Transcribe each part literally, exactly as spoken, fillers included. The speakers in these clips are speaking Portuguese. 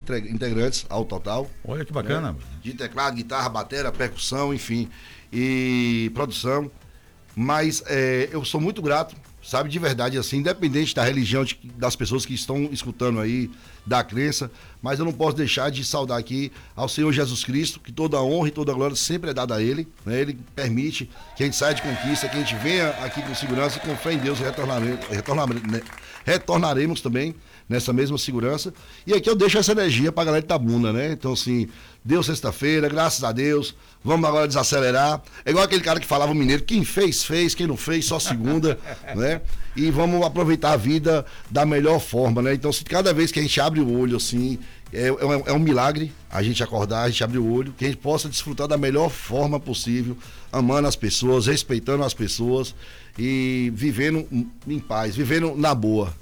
integrantes ao total. Olha que bacana. Né? De teclado, guitarra, bateria, percussão, enfim, e produção. Mas é, eu sou muito grato, sabe, de verdade, assim, independente da religião, de, das pessoas que estão escutando aí, da crença, mas eu não posso deixar de saudar aqui ao Senhor Jesus Cristo, que toda a honra e toda a glória sempre é dada a Ele, né? Ele permite que a gente saia de conquista, que a gente venha aqui com segurança e com fé em Deus retornaremos, retornaremos, né? retornaremos também nessa mesma segurança. E aqui eu deixo essa energia pra galera de Itabuna, né? Então, assim, deu sexta-feira, graças a Deus, vamos agora desacelerar. É igual aquele cara que falava mineiro, quem fez, fez, quem não fez, só segunda, né? E vamos aproveitar a vida da melhor forma, né? Então, se cada vez que a gente abre o olho, assim, é, é, é um milagre a gente acordar, a gente abrir o olho, que a gente possa desfrutar da melhor forma possível, amando as pessoas, respeitando as pessoas e vivendo em paz, vivendo na boa.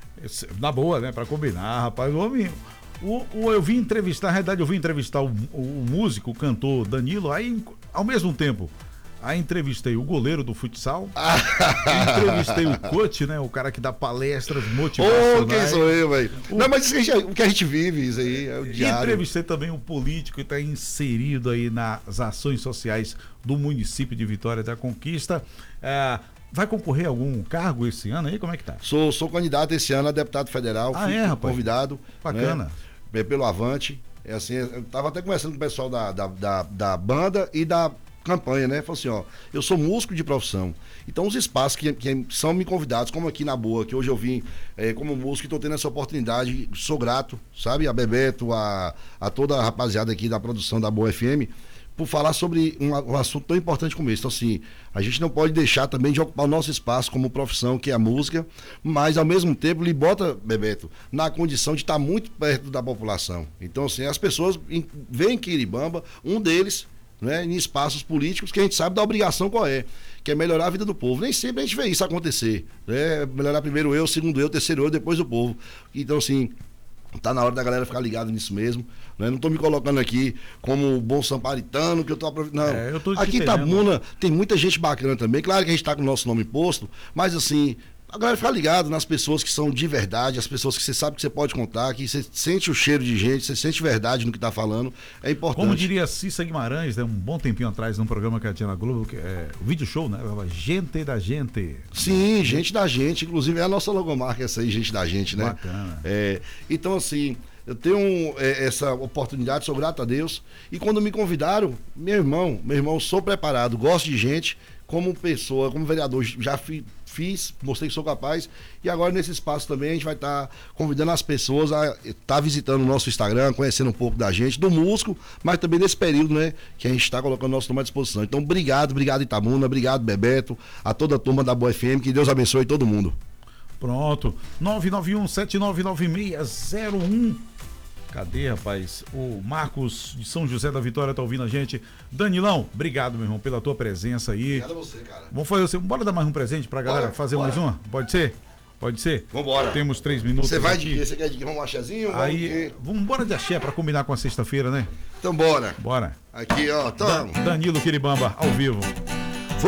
Na boa, né? Pra combinar, rapaz. O homem... O, o, eu vim entrevistar, na realidade eu vim entrevistar o, o, o músico, o cantor Danilo, aí ao mesmo tempo, aí entrevistei o goleiro do futsal, entrevistei o coach, né, o cara que dá palestras motivacionais. Ô, quem sou eu, velho? Não, mas isso aí, o que a gente vive, isso aí é o diário. Entrevistei também um político que está inserido aí nas ações sociais do município de Vitória da Conquista. É, vai concorrer a algum cargo esse ano aí? Como é que tá? Sou, sou candidato esse ano a deputado federal, ah, fui é, rapaz? convidado. Bacana. Né, pelo Avante. É assim, eu tava até conversando com o pessoal da, da, da, da banda e da campanha, né? Falou assim, ó, eu sou músico de profissão. Então os espaços que, que são me convidados, como aqui na Boa, que hoje eu vim é, como músico e tô tendo essa oportunidade, sou grato, sabe? A Bebeto, a, a toda a rapaziada aqui da produção da Boa F M, por falar sobre um, um assunto tão importante como esse. Então, assim, a gente não pode deixar também de ocupar o nosso espaço como profissão, que é a música, mas, ao mesmo tempo, lhe bota, Bebeto, na condição de estar muito perto da população. Então, assim, as pessoas veem Quiribamba, um deles, né, em espaços políticos que a gente sabe da obrigação qual é, que é melhorar a vida do povo. Nem sempre a gente vê isso acontecer, né? Melhorar primeiro eu, segundo eu, terceiro eu, depois o povo. Então, assim... Tá na hora da galera ficar ligada nisso mesmo, né? Não tô me colocando aqui como bom samaritano, que eu tô aproveitando. Não, é, eu tô aqui em Itabuna tem muita gente bacana também. Claro que a gente tá com o nosso nome posto, mas assim, a galera ficar ligada nas pessoas que são de verdade, as pessoas que você sabe que você pode contar, que você sente o cheiro de gente, você sente verdade no que tá falando, é importante. Como diria Cissa Guimarães, né, um bom tempinho atrás, num programa que ela tinha na Globo, que é o vídeo show, né? Gente da gente. Sim, gente da gente, inclusive é a nossa logomarca essa aí, gente da gente, né? Bacana. É, então, assim, eu tenho é, essa oportunidade, sou grato a Deus, e quando me convidaram, meu irmão, meu irmão, sou preparado, gosto de gente, como pessoa, como vereador, já fiz, fiz, mostrei que sou capaz, e agora nesse espaço também a gente vai estar tá convidando as pessoas a estar tá visitando o nosso Instagram, conhecendo um pouco da gente, do músico, mas também desse período, né, que a gente está colocando o nosso nome à disposição. Então, obrigado, obrigado Itabuna, obrigado Bebeto, a toda a turma da Boa F M, que Deus abençoe todo mundo. Pronto, nove nove um sete nove nove seis zero um. Cadê, rapaz? O Marcos de São José da Vitória tá ouvindo a gente. Danilão, obrigado, meu irmão, pela tua presença aí. Obrigado a você, cara. Vamos fazer assim, bora dar mais um presente pra galera, bora, fazer bora. mais uma? Pode ser? Pode ser? Vambora. Temos três minutos. Você vai aqui. de quê? Você quer de um axézinho? Aí, vamos embora de axé pra combinar com a sexta-feira, né? Então bora. Bora. Aqui, ó, tamo. Danilo Quiribamba, ao vivo.